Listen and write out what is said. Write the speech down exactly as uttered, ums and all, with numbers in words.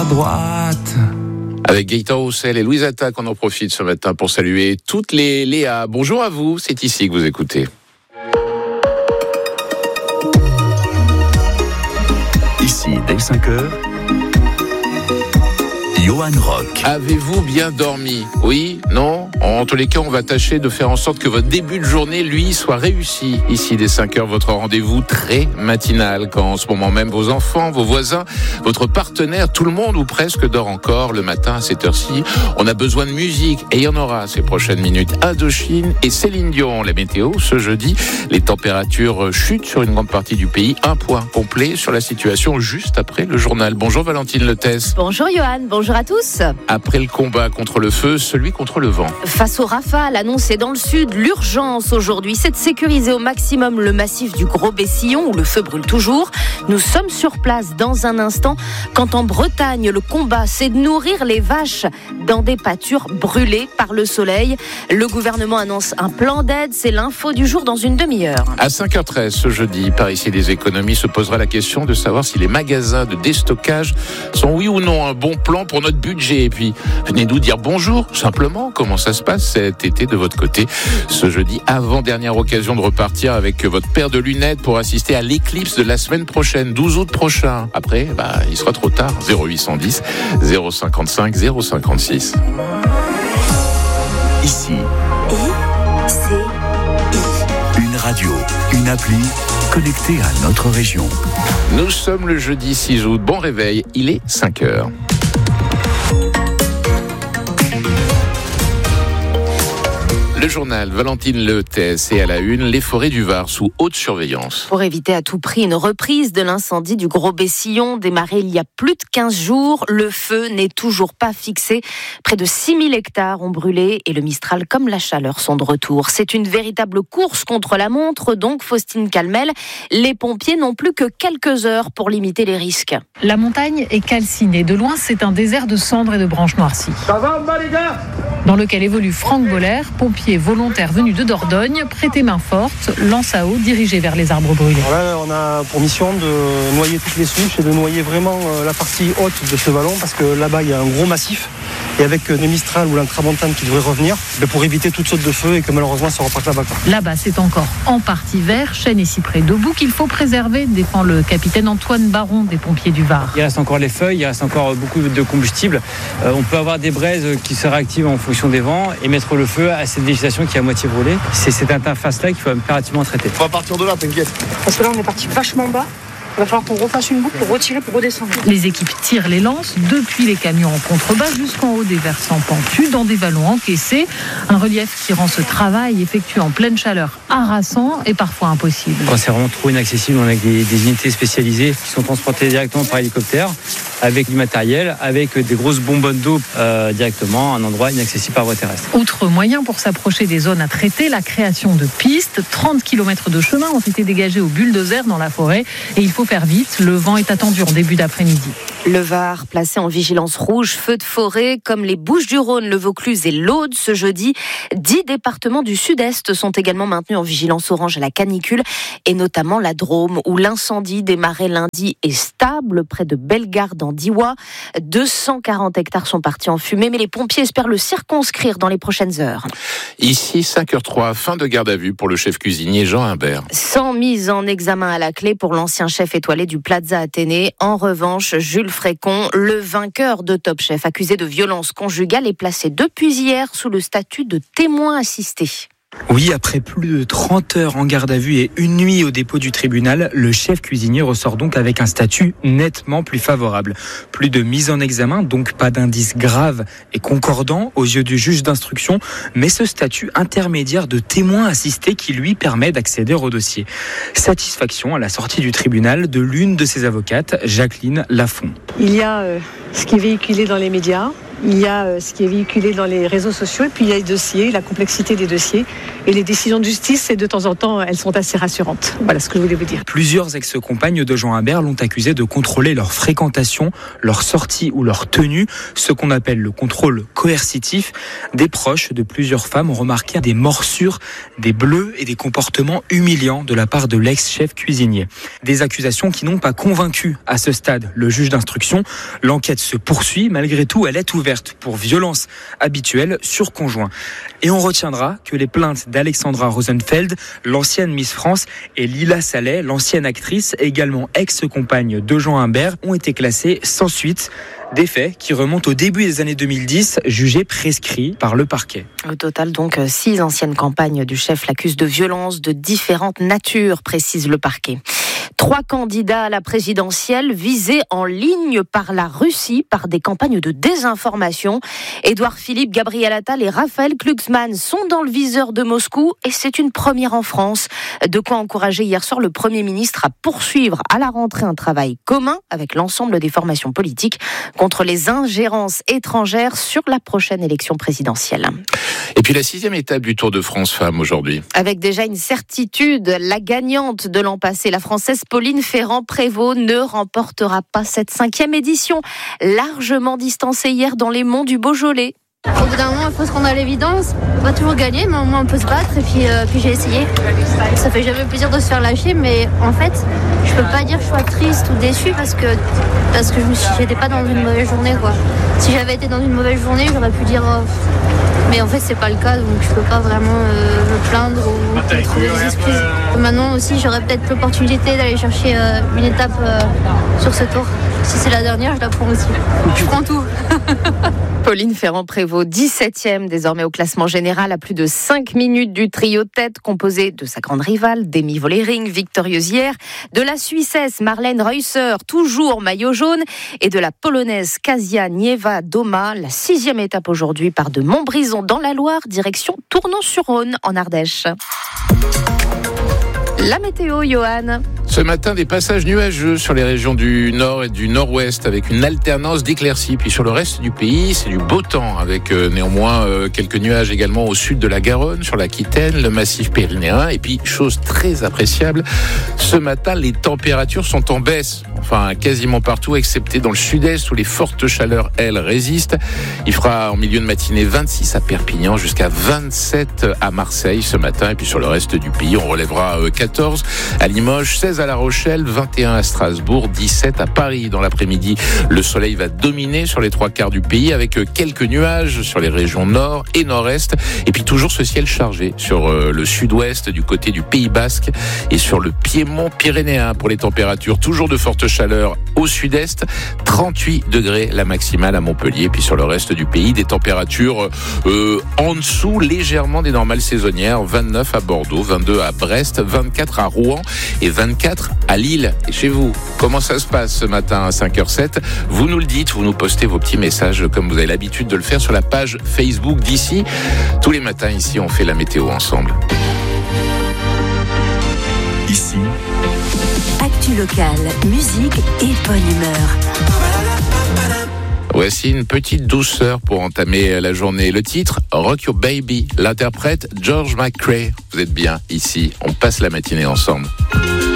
droite. Avec Gaëtan Roussel et Louise Attaque, on en profite ce matin pour saluer toutes les Léa. Bonjour à vous, c'est ici que vous écoutez. Ici, dès cinq heures, Johan Rock. Avez-vous bien dormi ? Oui ? Non ? En tous les cas, on va tâcher de faire en sorte que votre début de journée, lui, soit réussi. Ici, dès cinq heures, votre rendez-vous très matinal, quand en ce moment même, vos enfants, vos voisins, votre partenaire, tout le monde ou presque dort encore le matin à cette heure-ci. On a besoin de musique et il y en aura ces prochaines minutes. Indochine et Céline Dion. La météo, ce jeudi, les températures chutent sur une grande partie du pays. Un point complet sur la situation juste après le journal. Bonjour Valentine Lettès. Bonjour Johan, bonjour à tous. Après le combat contre le feu, celui contre le vent. Face aux rafales annoncées dans le sud, l'urgence aujourd'hui, c'est de sécuriser au maximum le massif du Gros Bessillon où le feu brûle toujours. Nous sommes sur place dans un instant. Quand en Bretagne, le combat, c'est de nourrir les vaches dans des pâtures brûlées par le soleil. Le gouvernement annonce un plan d'aide. C'est l'info du jour dans une demi-heure. À cinq heures treize ce jeudi, par ici des économies se posera la question de savoir si les magasins de déstockage sont oui ou non un bon plan pour notre budget. Et puis, venez nous dire bonjour, simplement, comment ça se passe cet été de votre côté. Ce jeudi, avant-dernière occasion de repartir avec votre paire de lunettes pour assister à l'éclipse de la semaine prochaine, douze août prochain. Après, bah, il sera trop tard. zéro huit cent dix, zéro cinquante-cinq, zéro cinquante-six. Ici, I, C, I. une radio, une appli connectée à notre région. Nous sommes le jeudi six août. Bon réveil, il est cinq heures. Le journal, Valentine Lettès, et à la une, les forêts du Var sous haute surveillance. Pour éviter à tout prix une reprise de l'incendie du Gros Bessillon, démarré il y a plus de quinze jours, le feu n'est toujours pas fixé. Près de six mille hectares ont brûlé et le Mistral comme la chaleur sont de retour. C'est une véritable course contre la montre, donc Faustine Calmel. Les pompiers n'ont plus que quelques heures pour limiter les risques. La montagne est calcinée. De loin, c'est un désert de cendres et de branches noircies. Ça va, on va les gars ? Dans lequel évolue Franck Boller, pompier volontaire venu de Dordogne, prêté main forte, lance à eau dirigée vers les arbres brûlés. Alors là, on a pour mission de noyer toutes les souches et de noyer vraiment la partie haute de ce vallon parce que là-bas, il y a un gros massif. Et avec le Mistral ou l'intramontane qui devrait revenir, pour éviter toute saute de feu et que malheureusement ça reparte là-bas. Là-bas, c'est encore en partie vert, chênes et cyprès debout qu'il faut préserver, défend le capitaine Antoine Baron des pompiers du Var. Il reste encore les feuilles, il reste encore beaucoup de combustible. Euh, on peut avoir des braises qui se réactivent en fonction des vents et mettre le feu à cette végétation qui est à moitié brûlée. C'est cette interface-là qu'il faut impérativement traiter. On va partir de là, t'inquiète. Parce que là, on est parti vachement bas. Il va falloir qu'on refasse une boucle pour retirer, pour redescendre. Les équipes tirent les lances depuis les camions en contrebas jusqu'en haut des versants pentus, dans des vallons encaissés. Un relief qui rend ce travail effectué en pleine chaleur harassant et parfois impossible. Quand c'est vraiment trop inaccessible, on a des, des unités spécialisées qui sont transportées directement par hélicoptère, avec du matériel, avec des grosses bonbonnes d'eau euh, directement à un endroit inaccessible par voie terrestre. Autre moyen pour s'approcher des zones à traiter, la création de pistes. trente kilomètres de chemin ont été dégagés au bulldozer dans la forêt et il faut faire vite, le vent est attendu en début d'après-midi. Le Var placé en vigilance rouge, feu de forêt, comme les Bouches-du-Rhône, le Vaucluse et l'Aude ce jeudi. Dix départements du Sud-Est sont également maintenus en vigilance orange à la canicule et notamment la Drôme où l'incendie démarré lundi est stable près de Bellegarde en Diois. deux cent quarante hectares sont partis en fumée mais les pompiers espèrent le circonscrire dans les prochaines heures. Ici, cinq heures trois, fin de garde à vue pour le chef cuisinier Jean Humbert. Sans mise en examen à la clé pour l'ancien chef étoilé du Plaza Athénée. En revanche, Jules Frécon, le vainqueur de Top Chef, accusé de violence conjugale, est placé depuis hier sous le statut de témoin assisté. Oui, après plus de trente heures en garde à vue et une nuit au dépôt du tribunal, le chef cuisinier ressort donc avec un statut nettement plus favorable. Plus de mise en examen, donc pas d'indices graves et concordants aux yeux du juge d'instruction, mais ce statut intermédiaire de témoin assisté qui lui permet d'accéder au dossier. Satisfaction à la sortie du tribunal de l'une de ses avocates, Jacqueline Lafont. Il y a euh, ce qui est véhiculé dans les médias. il y a ce qui est véhiculé dans les réseaux sociaux, et puis il y a les dossiers, la complexité des dossiers. Et les décisions de justice, et de temps en temps, elles sont assez rassurantes. Voilà ce que je voulais vous dire. Plusieurs ex-compagnes de Jean Imbert l'ont accusé de contrôler leur fréquentation, leur sortie ou leur tenue, ce qu'on appelle le contrôle coercitif. Des proches de plusieurs femmes ont remarqué des morsures, des bleus et des comportements humiliants de la part de l'ex-chef cuisinier. Des accusations qui n'ont pas convaincu à ce stade le juge d'instruction. L'enquête se poursuit. Malgré tout, elle est ouverte pour violence habituelle sur conjoint. Et on retiendra que les plaintes d'Alexandra Rosenfeld, l'ancienne Miss France, et Lila Salet, l'ancienne actrice, également ex-compagne de Jean Imbert, ont été classées sans suite. Des faits qui remontent au début des années deux mille dix, jugés prescrits par le parquet. Au total, donc, six anciennes campagnes du chef l'accusent de violences de différentes natures, précise le parquet. Trois candidats à la présidentielle visés en ligne par la Russie par des campagnes de désinformation. Édouard Philippe, Gabriel Attal et Raphaël Glucksmann sont dans le viseur de Moscou et c'est une première en France. De quoi encourager hier soir le Premier ministre à poursuivre à la rentrée un travail commun avec l'ensemble des formations politiques contre les ingérences étrangères sur la prochaine élection présidentielle. Et puis la sixième étape du Tour de France Femmes aujourd'hui. Avec déjà une certitude, la gagnante de l'an passé, la Française Pauline Ferrand-Prévot, ne remportera pas cette cinquième édition, largement distancée hier dans les monts du Beaujolais. Au bout d'un moment, il faut se rendre à l'évidence. On va toujours gagner, mais au moins on peut se battre. Et puis, euh, puis j'ai essayé. Ça fait jamais plaisir de se faire lâcher, mais en fait, je peux pas dire que je sois triste ou déçue parce que parce que je me suis, j'étais pas dans une mauvaise journée, quoi. Si j'avais été dans une mauvaise journée, j'aurais pu dire. Oh, mais en fait, c'est pas le cas, donc je peux pas vraiment euh, me plaindre ou trouver des excuses. Maintenant aussi, j'aurais peut-être l'opportunité d'aller chercher euh, une étape euh, sur ce tour. Si c'est la dernière, je la prends aussi. Je prends tout. Pauline Ferrand-Prévot, dix-septième désormais au classement général, à plus de cinq minutes du trio tête composé de sa grande rivale, Demi Vollering, victorieuse hier, de la Suissesse Marlène Reusser, toujours maillot jaune, et de la Polonaise Kasia Nieva-Doma. La sixième étape aujourd'hui part de Montbrison dans la Loire, direction Tournon-sur-Rhône en Ardèche. La météo, Johan. Ce matin, des passages nuageux sur les régions du nord et du nord-ouest avec une alternance d'éclaircies. Puis sur le reste du pays, c'est du beau temps avec euh, néanmoins euh, quelques nuages également au sud de la Garonne, sur l'Aquitaine, le massif pyrénéen. Et puis, chose très appréciable, ce matin, les températures sont en baisse. Enfin, quasiment partout, excepté dans le sud-est où les fortes chaleurs, elles, résistent. Il fera en milieu de matinée vingt-six à Perpignan, jusqu'à vingt-sept à Marseille ce matin. Et puis sur le reste du pays, on relèvera euh, quatorze à Limoges, seize à La Rochelle, vingt et un à Strasbourg, dix-sept à Paris. Dans l'après-midi, le soleil va dominer sur les trois quarts du pays avec quelques nuages sur les régions nord et nord-est. Et puis toujours ce ciel chargé sur le sud-ouest du côté du Pays Basque et sur le Piémont pyrénéen pour les températures. Toujours de fortes chaleurs au sud-est, trente-huit degrés la maximale à Montpellier. Puis sur le reste du pays, des températures euh, en dessous légèrement des normales saisonnières. vingt-neuf à Bordeaux, vingt-deux à Brest, vingt-quatre à Rouen et vingt-quatre à Lille. Et chez vous, comment ça se passe ce matin à cinq heures sept? Vous nous le dites, vous nous postez vos petits messages comme vous avez l'habitude de le faire sur la page Facebook d'ici. Tous les matins ici, on fait la météo ensemble. Ici, actu locale, musique et bonne humeur. Voici une petite douceur pour entamer la journée. Le titre, Rock Your Baby. L'interprète, George McCrae. Vous êtes bien ici. On passe la matinée ensemble.